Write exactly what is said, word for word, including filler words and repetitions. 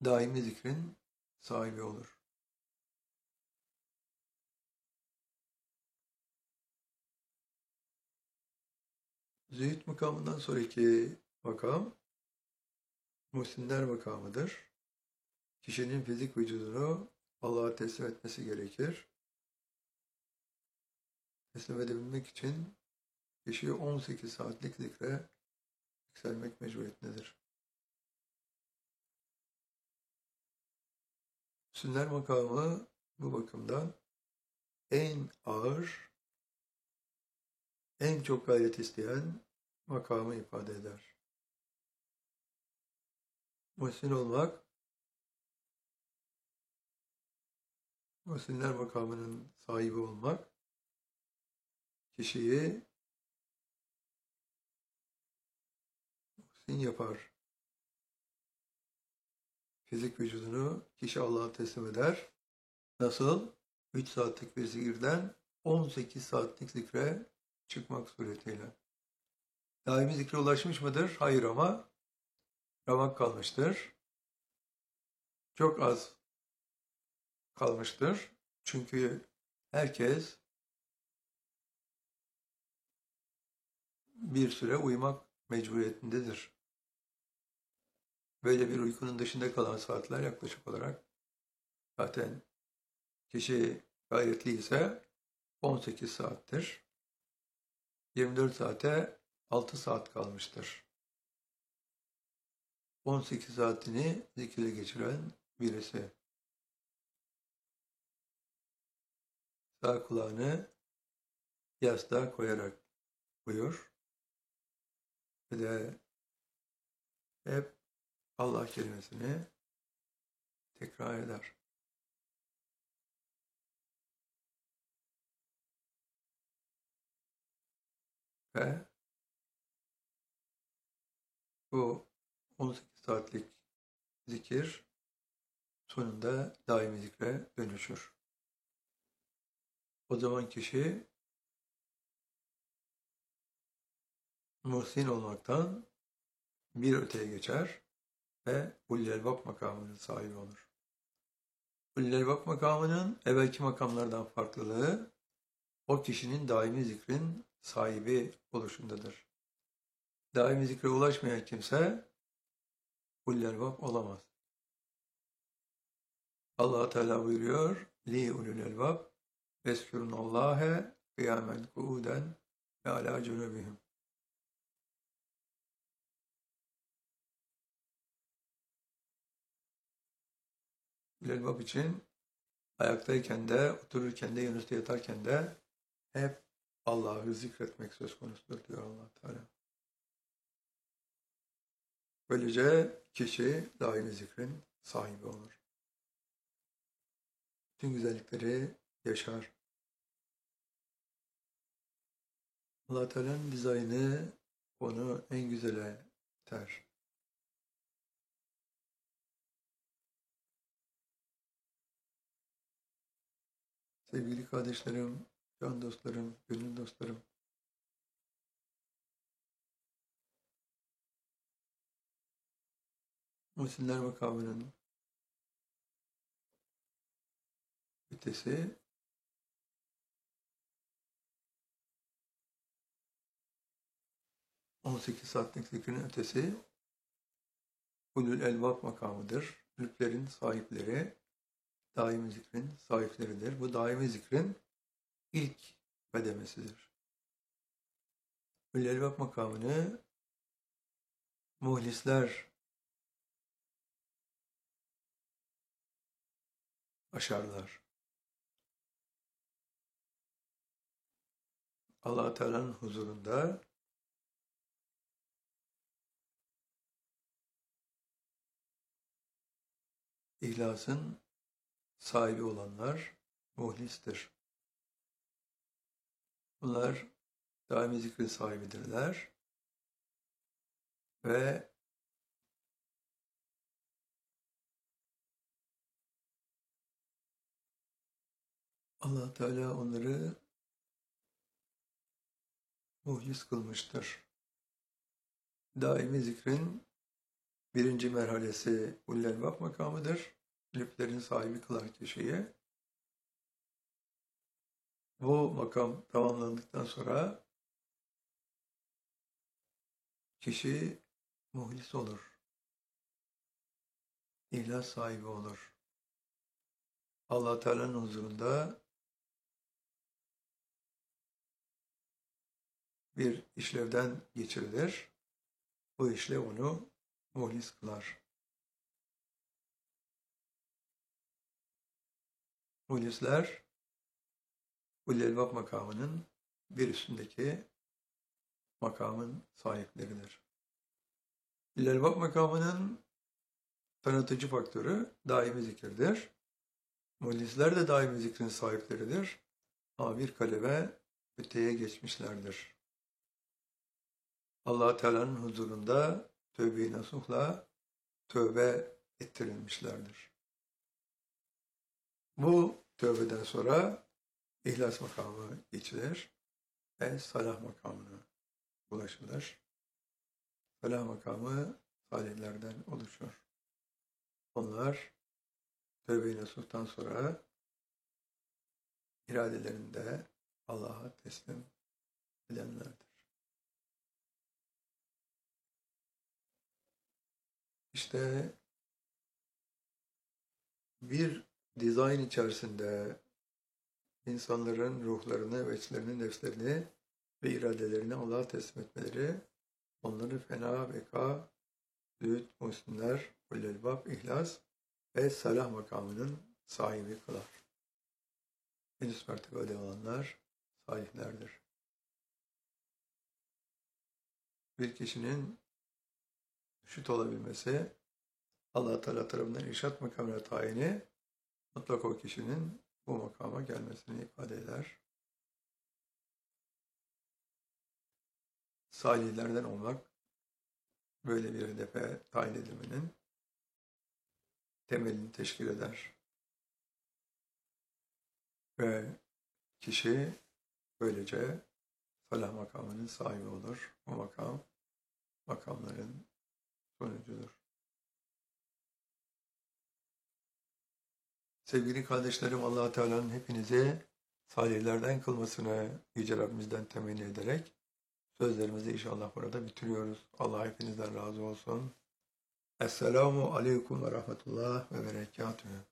daimi zikrin sahibi olur. Zühd makamından sonraki makam, Muhsinler makamıdır. Kişinin fizik vücudunu Allah'a teslim etmesi gerekir. Teslim edebilmek için kişi on sekiz saatlik zikre yükselmek mecburiyetindedir. Muhsinler makamı bu bakımdan en ağır, en çok gayret isteyen makamı ifade eder. Muhsin olmak, Muhsinler makamının sahibi olmak, kişiyi muhsin yapar. Fizik vücudunu kişi Allah'a teslim eder. Nasıl? üç saatlik bir zikirden on sekiz saatlik zikre çıkmak suretiyle. Daimi zikre ulaşmış mıdır? Hayır ama ramak kalmıştır. Çok az kalmıştır. Çünkü herkes bir süre uyumak mecburiyetindedir. Böyle bir uykunun dışında kalan saatler yaklaşık olarak zaten kişi gayretli ise on sekiz saattir. yirmi dört saate altı saat kalmıştır. on sekiz saatini zikirle geçiren birisi. Sağ kulağını yastığa koyarak uyur ve de hep Allah kelimesini tekrar eder. Ve bu on sekiz saatlik zikir sonunda daimi zikre dönüşür. O zaman kişi muhsin olmaktan bir öteye geçer ve Ullü-Elbab makamının sahibi olur. Ullü-Elbab makamının evvelki makamlardan farklılığı o kişinin daimi zikrin sahibi oluşundadır. Daimi zikre ulaşmayan kimse Ullü-Elbab olamaz. Allah Teala buyuruyor: Li ulul-elbab veskurunallahe kıyamen kuuden ve ala cunubihim. Ulul-elbab için ayaktayken de, otururken de, yanüstü yatarken de hep Allah'ı zikretmek söz konusudur diyor Allah Teala. Böylece kişi daimi zikrin sahibi olur. Bütün güzellikleri yaşar. Allah Teala'nın dizaynı onu en güzele iter. Sevgili kardeşlerim, can dostlarım, gönül dostlarım, Muhsinler makamının ötesi on sekiz saatlik zikrin ötesi Ulul-Elbab makamıdır. Mülklerin sahipleri, daimi zikrin sahipleridir. Bu daimi zikrin ilk kademesidir. Ulul-Elbab makamını muhlisler aşarlar. Allah Teala'nın huzurunda ihlasın sahibi olanlar muhlistir. Bunlar daimi zikrin sahibidirler ve Allah Teala onları muhlis kılmıştır. Daimi zikrin Birinci merhalesi ulul elbab makamıdır. Lütflerin sahibi kılar kişiyi. Bu makam tamamlandıktan sonra kişi muhlis olur. İhlas sahibi olur. Allah Teala'nın huzurunda bir işlevden geçirilir. Bu işlev onu muhlis kılar. Muhlisler ulul elbab makamının bir üstündeki makamın sahipleridir. Ulul elbab makamının tanıtıcı faktörü daimi zikirdir. Muhlisler de daimi zikrin sahipleridir. Ama bir kaleme öteye geçmişlerdir. Allah Teala'nın huzurunda tövbe-i nasuhla tövbe ettirilmişlerdir. Bu tövbeden sonra ihlas makamı geçilir ve salah makamına ulaşılır. Salah makamı salihlerden oluşur. Onlar tövbe-i nasuhtan sonra iradelerinde Allah'a teslim edenlerdir. İşte bir dizayn içerisinde insanların ruhlarını, veçlerini, nefslerini ve iradelerini Allah'a teslim etmeleri, onları fena, beka, zühd, muhsinler, ulul elbab, ihlas ve salah makamının sahibi kılar. En üst mertebede olanlar sahiplerdir. Bir kişinin mürşit olabilmesi, Allah Teala tarafından irşat makamına tayini, mutlaka o kişinin bu makama gelmesini ifade eder. Salihlerden olmak, böyle bir hedefe tayin edilmenin temelini teşkil eder. Ve kişi böylece salah makamının sahibi olur. Bu makam, makamların sonucudur. Sevgili kardeşlerim, Allah Teala'nın hepinizi salihlerden kılmasını Yüce Rabbimizden temenni ederek sözlerimizi inşallah burada bitiriyoruz. Allah hepinizden razı olsun. Esselamu Aleyküm ve Rahmetullah ve Berekatühü.